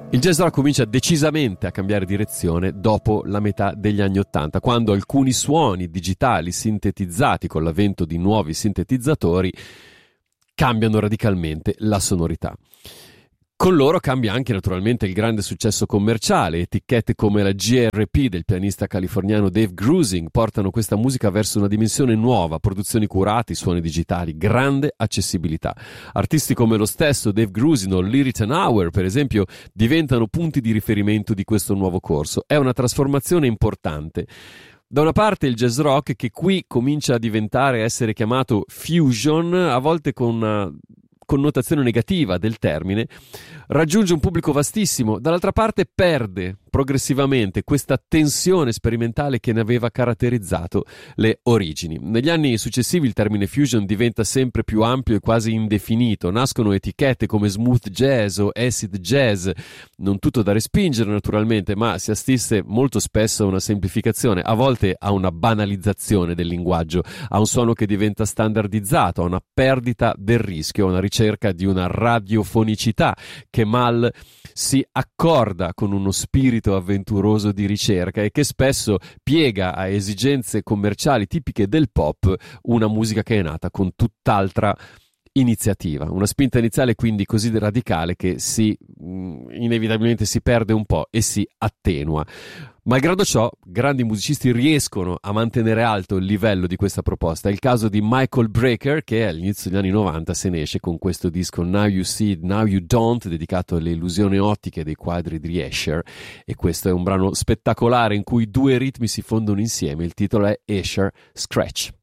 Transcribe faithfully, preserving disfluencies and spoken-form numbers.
Il jazz rock comincia decisamente a cambiare direzione dopo la metà degli anni Ottanta, quando alcuni suoni digitali sintetizzati con l'avvento di nuovi sintetizzatori cambiano radicalmente la sonorità. Con loro cambia anche naturalmente il grande successo commerciale. Etichette come la G R P del pianista californiano Dave Grusin portano questa musica verso una dimensione nuova, produzioni curate, suoni digitali, grande accessibilità. Artisti come lo stesso Dave Grusin o Lee Ritenour, per esempio, diventano punti di riferimento di questo nuovo corso. È una trasformazione importante. Da una parte il jazz rock, che qui comincia a diventare, essere chiamato fusion, a volte con una connotazione negativa del termine, raggiunge un pubblico vastissimo, dall'altra parte perde progressivamente questa tensione sperimentale che ne aveva caratterizzato le origini. Negli anni successivi il termine fusion diventa sempre più ampio e quasi indefinito, nascono etichette come smooth jazz o acid jazz, non tutto da respingere naturalmente, ma si assiste molto spesso a una semplificazione, a volte a una banalizzazione del linguaggio, a un suono che diventa standardizzato, a una perdita del rischio, a una ricerca di una radiofonicità che mal si accorda con uno spirito avventuroso di ricerca e che spesso piega a esigenze commerciali tipiche del pop una musica che è nata con tutt'altra iniziativa, una spinta iniziale quindi così radicale che si mh, inevitabilmente si perde un po' e si attenua. Malgrado ciò, grandi musicisti riescono a mantenere alto il livello di questa proposta. È il caso di Michael Brecker, che all'inizio degli anni novanta se ne esce con questo disco Now You See, Now You Don't, dedicato alle illusioni ottiche dei quadri di Escher, e questo è un brano spettacolare in cui due ritmi si fondono insieme. Il titolo è Escher Scratch.